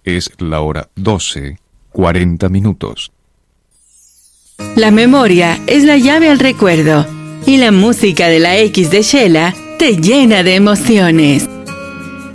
Es la hora 12:40. La memoria es la llave al recuerdo y la música de la X de Shela te llena de emociones.